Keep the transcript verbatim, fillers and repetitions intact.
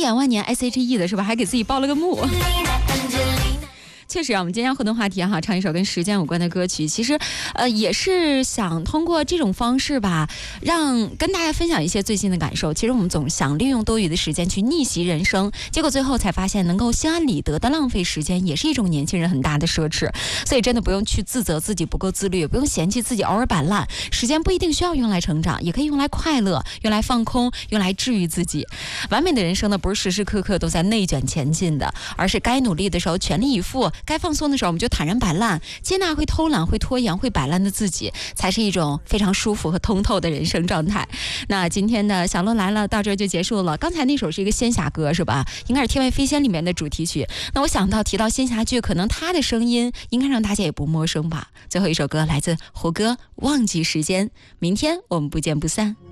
点万年 S H E 的是吧？还给自己报了个幕。确实啊，我们今天互动话题哈，唱一首跟时间有关的歌曲，其实，呃，也是想通过这种方式吧，让跟大家分享一些最近的感受。其实我们总想利用多余的时间去逆袭人生，结果最后才发现，能够心安理得的浪费时间，也是一种年轻人很大的奢侈。所以真的不用去自责自己不够自律，也不用嫌弃自己偶尔摆烂。时间不一定需要用来成长，也可以用来快乐，用来放空，用来治愈自己。完美的人生呢，不是时时刻刻都在内卷前进的，而是该努力的时候全力以赴。该放松的时候，我们就坦然摆烂，接纳会偷懒、会拖延、会摆烂的自己，才是一种非常舒服和通透的人生状态。那今天的小乐来了到这儿就结束了。刚才那首是一个仙侠歌是吧？应该是《天外飞仙》里面的主题曲。那我想到提到仙侠剧，可能他的声音应该让大家也不陌生吧。最后一首歌来自胡歌，《忘记时间》。明天我们不见不散。